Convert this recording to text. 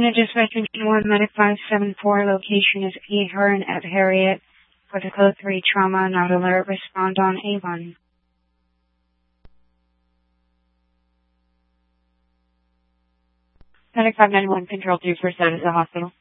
Unit Dispatch 1, Medic 574, location is Ahern at Harriet, for the Code 3 Trauma, not alert, respond on A1. Medic 591, Control 2 for status at the hospital.